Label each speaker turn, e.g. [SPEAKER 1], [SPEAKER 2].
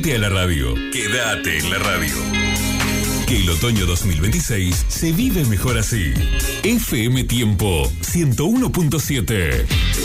[SPEAKER 1] Quédate a la radio. Quédate en la radio. Que el otoño 2026 se vive mejor así. FM Tiempo 101.7.